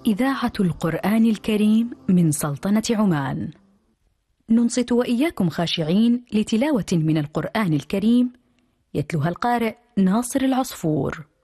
إذاعة القرآن الكريم من سلطنة عمان. ننصت وإياكم خاشعين لتلاوة من القرآن الكريم يتلوها القارئ ناصر العصفور.